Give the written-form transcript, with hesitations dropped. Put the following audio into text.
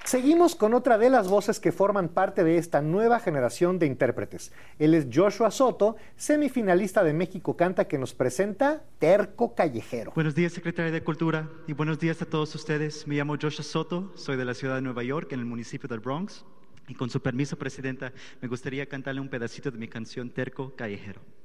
Seguimos con otra de las voces que forman parte de esta nueva generación de intérpretes. Él es Joshua Soto, semifinalista de México Canta, que nos presenta Terco Callejero. Buenos días, secretaria de Cultura, y buenos días a todos ustedes. Me llamo Joshua Soto, soy de la ciudad de Nueva York, en el municipio del Bronx. Y con su permiso, Presidenta, me gustaría cantarle un pedacito de mi canción Terco Callejero.